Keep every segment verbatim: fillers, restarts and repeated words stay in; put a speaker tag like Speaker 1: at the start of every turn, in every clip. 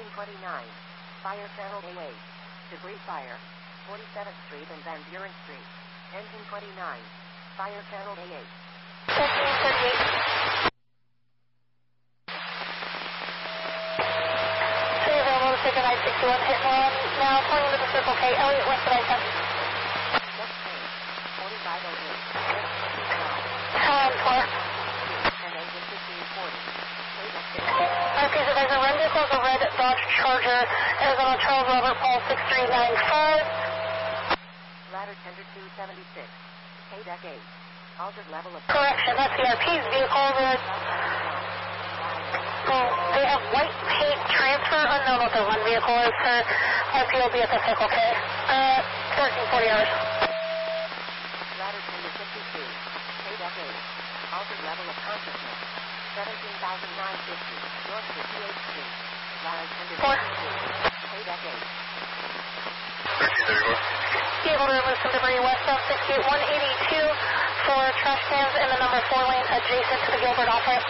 Speaker 1: Engine twenty-nine. Fire channel A eight. Debris fire. forty-seventh Street and Van Buren Street. Engine twenty-nine. Fire channel A eight.
Speaker 2: thirteen thirty-eight. Three available to take a nine sixty-one hit one. Now pulling into the Circle K. Elliott West of I ten.
Speaker 1: Next train. forty-five oh eight.
Speaker 2: ten four.
Speaker 1: And engine fifteen forty.
Speaker 2: Our piece of advisor, run vehicle is a red Dodge Charger, Arizona Charles Robert Paul six three nine five.
Speaker 1: Ladder tender two seventy-six. K-Deck eight. Altered level of...
Speaker 2: Correction, that's the R P's vehicle. Red. Oh, they have white paint transfer, unknown what the one vehicle is, sir. R P will be at the Circle K. Uh, thirteen forty hours.
Speaker 1: Ladder tender fifty-two. K-Deck eight. Altered level of consciousness. seventeen thousand nine hundred fifty. North to T H Street. Ladder tender fifty-two. K-Deck eight.
Speaker 3: thirteen thirty-one.
Speaker 2: Be able to remove some debris west of sixty-eight one eighty-two for trash cans in the number four lane adjacent to the Gilbert office.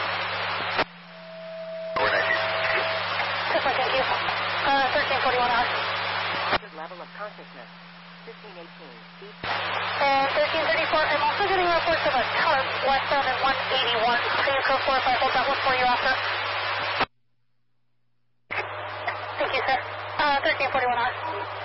Speaker 3: four nineteen.
Speaker 2: Yes, sir, thank you. Uh, thirteen forty-one hours.
Speaker 1: Altered level of consciousness. fifteen eighteen. East.
Speaker 2: And thirteen thirty-four, I'm also getting reports of a tarp westbound at one eighty-one. Can you code four if I hold that one for you after? Thank you, sir. Uh, thirteen forty-one hours.